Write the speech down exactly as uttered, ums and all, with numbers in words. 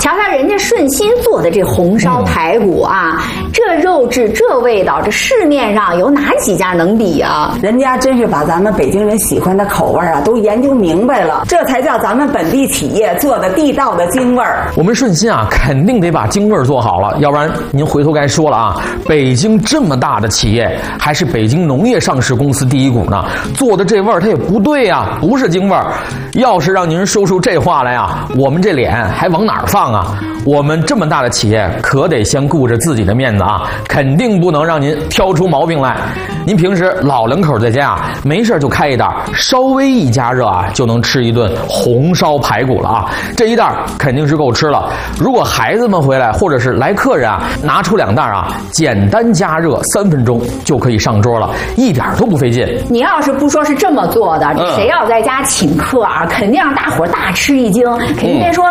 瞧瞧人家顺心做的这红烧排骨啊，嗯、这肉质这味道，这市面上有哪几家能比啊？ 人家真是把咱们北京人喜欢的口味啊都研究明白了，这才叫咱们本地企业做的地道的京味儿。 我们顺心啊，肯定得把京味儿做好了，要不然您回头该说了啊，北京这么大的企业，还是北京农业上市公司第一股呢，做的这味儿它也不对呀，不是京味儿。要是让您说出这话来啊，我们这脸还往哪儿放啊？我们这么大的企业，可得先顾着自己的面子啊，肯定不能让您挑出毛病来。您平时老两口在家啊，没事就开一袋，稍微一加热啊，就能吃一顿红烧排骨了啊。这一袋肯定是够吃了。如果孩子们回来或者是来客人啊，拿出两袋啊，简单加热三分钟就可以上桌了，一点都不费劲。 你要是不说是这么做的，这谁要在家请客啊，肯定让大伙大吃一惊，肯定得说、